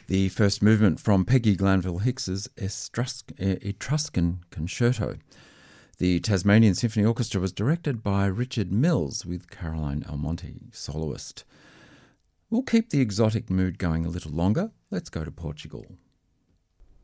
The first movement from Peggy Glanville Hicks's Etruscan Concerto. The Tasmanian Symphony Orchestra was directed by Richard Mills with Caroline Almonte, soloist. We'll keep the exotic mood going a little longer. Let's go to Portugal.